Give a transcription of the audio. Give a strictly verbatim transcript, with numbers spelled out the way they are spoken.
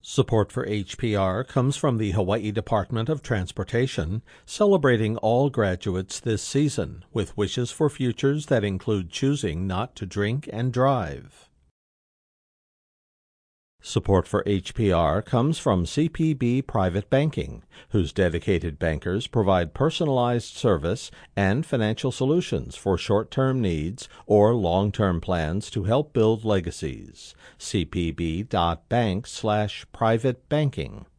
Support for H P R comes from the Hawaii Department of Transportation, celebrating all graduates this season with wishes for futures that include choosing not to drink and drive. Support for H P R comes from C P B Private Banking, whose dedicated bankers provide personalized service and financial solutions for short-term needs or long-term plans to help build legacies. c p b dot bank slash private banking.